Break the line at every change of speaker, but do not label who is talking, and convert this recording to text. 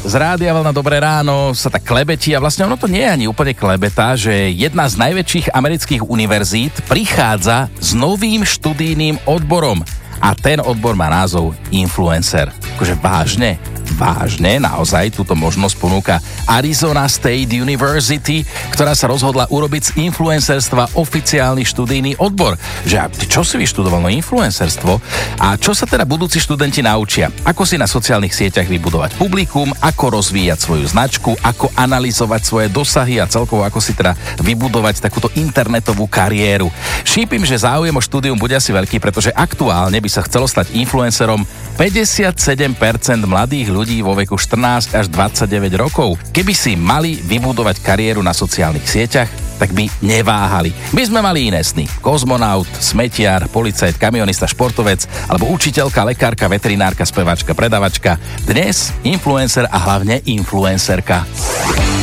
z Rádia Vlna Dobré ráno sa tak klebetí a vlastne ono to nie je ani úplne klebeta, že jedna z najväčších amerických univerzít prichádza s novým študijným odborom a ten odbor má názov influencer. Akože vážne, naozaj túto možnosť ponúka Arizona State University, ktorá sa rozhodla urobiť z influencerstva oficiálny študijný odbor. Že čo si vyštudoval? No influencerstvo. A čo sa teda budúci študenti naučia? Ako si na sociálnych sieťach vybudovať publikum, ako rozvíjať svoju značku, ako analyzovať svoje dosahy a celkovo ako si teda vybudovať takúto internetovú kariéru. Šípim, že záujem o štúdium bude asi veľký, pretože aktuálne by sa chcelo stať influencerom 57% mladých ľudí vo veku 14 až 29 rokov. Keby si mali vybudovať kariéru na sociálnych sieťach, tak by neváhali. My sme mali iné sny. Kozmonaut, smetiar, policajt, kamionista, športovec alebo učiteľka, lekárka, veterinárka, speváčka, predavačka. Dnes influencer a hlavne influencerka.